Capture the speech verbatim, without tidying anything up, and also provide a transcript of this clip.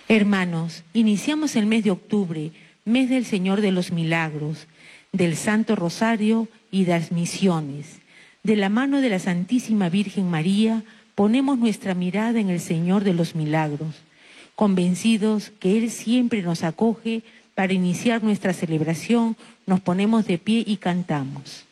Hermanos, iniciamos el mes de octubre, mes del Señor de los Milagros, del Santo Rosario y de las misiones. De la mano de la Santísima Virgen María, ponemos nuestra mirada en el Señor de los Milagros, convencidos que Él siempre nos acoge. Para iniciar nuestra celebración, nos ponemos de pie y cantamos.